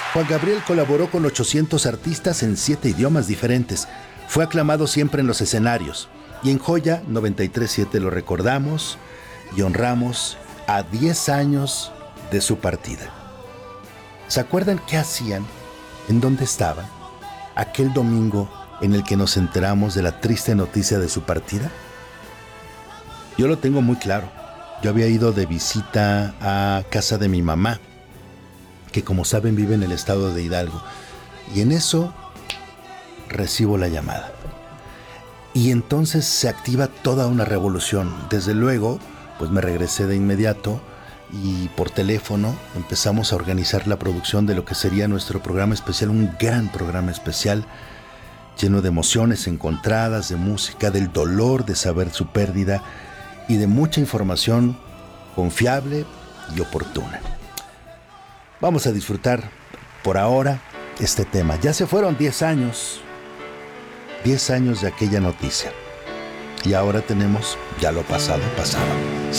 Juan Gabriel colaboró con 800 artistas en 7 idiomas diferentes. Fue aclamado siempre en los escenarios. Y en Joya 93.7 lo recordamos y honramos a 10 años de su partida. ¿Se acuerdan qué hacían? ¿En dónde estaban? Aquel domingo en el que nos enteramos de la triste noticia de su partida. Yo lo tengo muy claro. Yo había ido de visita a casa de mi mamá, que como saben vive en el estado de Hidalgo. Y en eso recibo la llamada. Y entonces se activa toda una revolución. Desde luego, pues me regresé de inmediato y por teléfono empezamos a organizar la producción de lo que sería nuestro programa especial, un gran programa especial lleno de emociones encontradas, de música, del dolor de saber su pérdida y de mucha información confiable y oportuna. Vamos a disfrutar por ahora este tema. Ya se fueron 10 años de aquella noticia. Y ahora tenemos ya lo pasado, pasado.